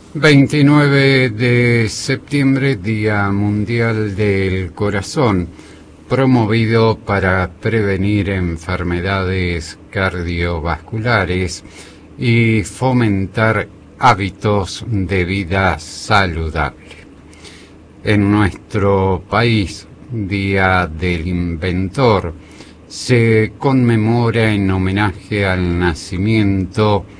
29 de septiembre, Día Mundial del Corazón, promovido para prevenir enfermedades cardiovasculares y fomentar hábitos de vida saludable. En nuestro país, Día del Inventor, se conmemora en homenaje al nacimiento